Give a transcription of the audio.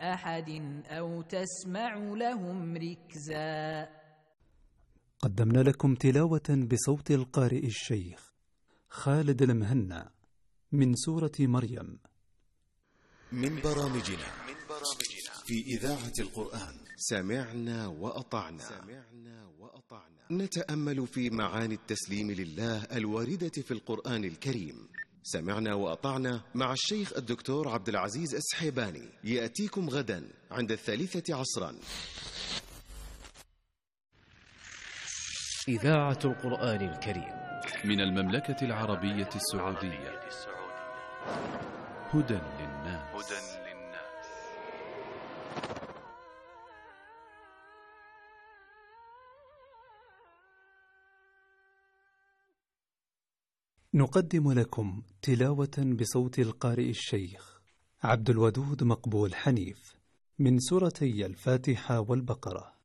أحد أو تسمع لهم ركزا. قدمنا لكم تلاوة بصوت القارئ الشيخ خالد المهنا من سورة مريم. من برامجنا في إذاعة القرآن سمعنا وأطعنا. نتأمل في معاني التسليم لله الواردة في القرآن الكريم. سمعنا وأطعنا مع الشيخ الدكتور عبد العزيز السحيباني، يأتيكم غدا عند 3 عصرا. إذاعة القرآن الكريم من المملكة العربية السعودية. هدى للناس. نقدم لكم تلاوة بصوت القارئ الشيخ عبد الودود مقبول حنيف من سورتي الفاتحة والبقرة.